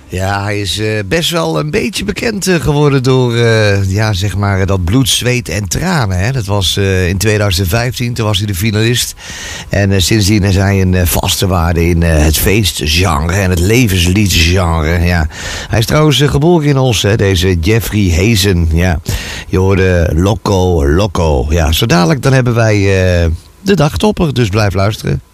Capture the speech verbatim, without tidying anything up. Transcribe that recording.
Ja, hij is uh, best wel een beetje bekend uh, geworden door uh, ja, zeg maar, dat bloed, zweet en tranen. Hè. Dat was uh, in twintig vijftien, toen was hij de finalist. En uh, sindsdien is hij een uh, vaste waarde in uh, het feestgenre en het levensliedgenre. Ja. Hij is trouwens uh, geboren in ons, hè, deze Jeffrey Hazen. Ja. Je hoorde Loco Loco. Ja, zo dadelijk dan hebben wij uh, de dagtopper, dus blijf luisteren.